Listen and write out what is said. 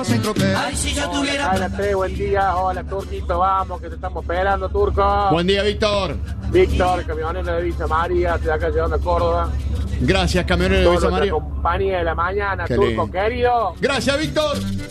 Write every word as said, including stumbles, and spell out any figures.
Nueva Saint Tropez. Ay, si yo tuviera... Hola, T, buen día. Hola, Turquito, vamos, que te estamos esperando, Turco. Buen día, Víctor. Víctor, camionero de Villa María, estoy acá llegando a Córdoba. Gracias, camionero de Villa María. Compañía de la mañana, Qué Turco, lindo. querido. Gracias, Víctor.